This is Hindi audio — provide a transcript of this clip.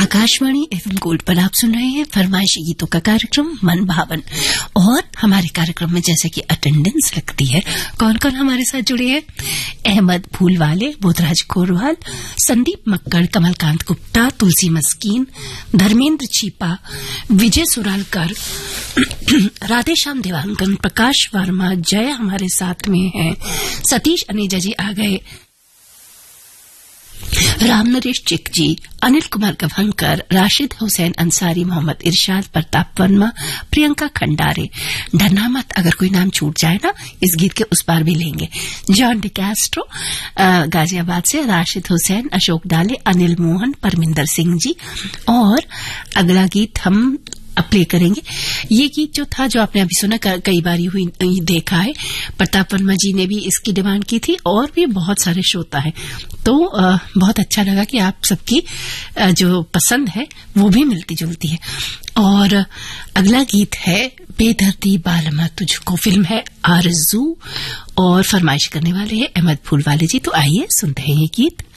आकाशवाणी एफएम गोल्ड पर आप सुन रहे हैं फरमाइशी गीतों का कार्यक्रम मन भावन। और हमारे कार्यक्रम में जैसे कि अटेंडेंस लगती है, कौन कौन हमारे साथ जुड़े हैं? अहमद फूलवाले, बोधराज कोरवाल, संदीप मक्कड़, कमलकांत गुप्ता, तुलसी मस्कीन, धर्मेंद्र चीपा, विजय सुरालकर, राधेश्याम देवांगन, प्रकाश वर्मा, जय हमारे साथ में है, सतीश अनेजा जी आ गए, राम नरेश चिक जी, अनिल कुमार गभंकर, राशिद हुसैन अंसारी, मोहम्मद इरशाद, प्रताप वर्मा, प्रियंका खंडारे, डरना मत, अगर कोई नाम छूट जाए ना इस गीत के उस पार भी लेंगे, जॉन डिकास्ट्रो गाजियाबाद से, राशिद हुसैन, अशोक डाले, अनिल मोहन, परमिंदर सिंह जी। और अगला गीत हम प्ले करेंगे। ये गीत जो था, जो आपने अभी सुना, कई बार हुई देखा है, प्रताप वर्मा जी ने भी इसकी डिमांड की थी और भी बहुत सारे श्रोता है, तो बहुत अच्छा लगा कि आप सबकी जो पसंद है वो भी मिलती जुलती है। और अगला गीत है बेदर्दी बालमा तुझको, फिल्म है आरज़ू, और फरमाइश करने वाले हैं अहमद फूलवाले जी। तो आइए सुनते हैं ये गीत।